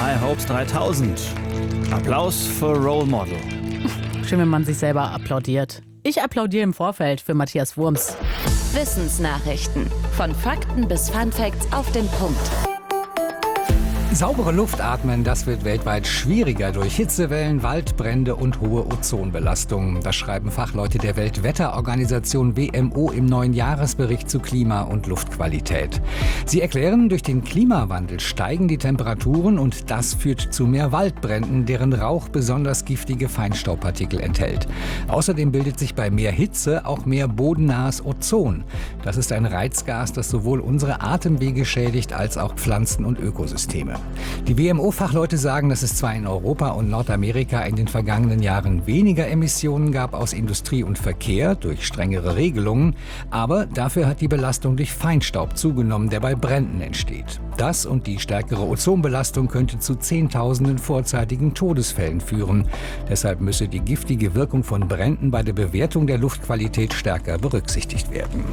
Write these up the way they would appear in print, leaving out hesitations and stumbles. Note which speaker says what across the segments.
Speaker 1: High Hopes 3000. Applaus für Role Model.
Speaker 2: Schön, wenn man sich selber applaudiert. Ich applaudiere im Vorfeld für Matthias Wurms.
Speaker 3: Wissensnachrichten. Von Fakten bis Funfacts auf den Punkt.
Speaker 4: Saubere Luft atmen, das wird weltweit schwieriger durch Hitzewellen, Waldbrände und hohe Ozonbelastung. Das schreiben Fachleute der Weltwetterorganisation WMO im neuen Jahresbericht zu Klima- und Luftqualität. Sie erklären, durch den Klimawandel steigen die Temperaturen und das führt zu mehr Waldbränden, deren Rauch besonders giftige Feinstaubpartikel enthält. Außerdem bildet sich bei mehr Hitze auch mehr bodennahes Ozon. Das ist ein Reizgas, das sowohl unsere Atemwege schädigt als auch Pflanzen und Ökosysteme. Die WMO-Fachleute sagen, dass es zwar in Europa und Nordamerika in den vergangenen Jahren weniger Emissionen gab aus Industrie und Verkehr durch strengere Regelungen, aber dafür hat die Belastung durch Feinstaub zugenommen, der bei Bränden entsteht. Das und die stärkere Ozonbelastung könnte zu Zehntausenden vorzeitigen Todesfällen führen. Deshalb müsse die giftige Wirkung von Bränden bei der Bewertung der Luftqualität stärker berücksichtigt werden.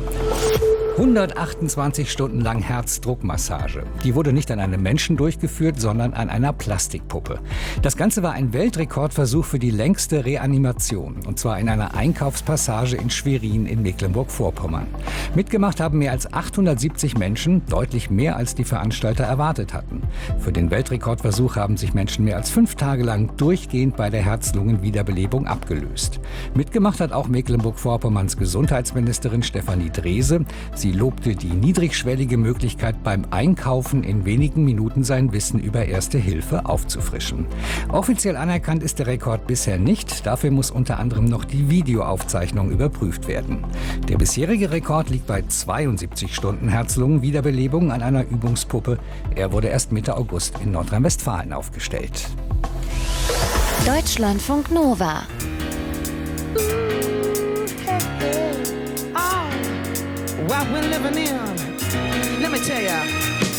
Speaker 4: 128 Stunden lang Herzdruckmassage. Die wurde nicht an einem Menschen durchgeführt, sondern an einer Plastikpuppe. Das Ganze war ein Weltrekordversuch für die längste Reanimation. Und zwar in einer Einkaufspassage in Schwerin in Mecklenburg-Vorpommern. Mitgemacht haben mehr als 870 Menschen, deutlich mehr als die Veranstalter erwartet hatten. Für den Weltrekordversuch haben sich Menschen mehr als 5 Tage lang durchgehend bei der Herz-Lungen-Wiederbelebung abgelöst. Mitgemacht hat auch Mecklenburg-Vorpommerns Gesundheitsministerin Stefanie Drese. Sie lobte die niedrigschwellige Möglichkeit, beim Einkaufen in wenigen Minuten sein Wissen über Erste Hilfe aufzufrischen. Offiziell anerkannt ist der Rekord bisher nicht. Dafür muss unter anderem noch die Videoaufzeichnung überprüft werden. Der bisherige Rekord liegt bei 72 Stunden Herz-Lungen-Wiederbelebung an einer Übungspuppe. Er wurde erst Mitte August in Nordrhein-Westfalen aufgestellt.
Speaker 3: Deutschlandfunk Nova.
Speaker 5: What we're living in, let me tell ya.